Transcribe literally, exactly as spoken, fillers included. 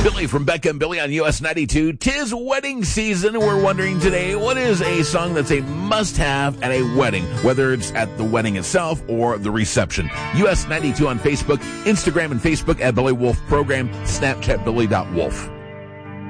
Billy from Becca and Billy on U S ninety-two. 'Tis wedding season. We're wondering today, what is a song that's a must-have at a wedding, whether it's at the wedding itself or the reception? U S ninety-two on Facebook, Instagram and Facebook at Billy Wolf Program, Snapchat Billy dot Wolf.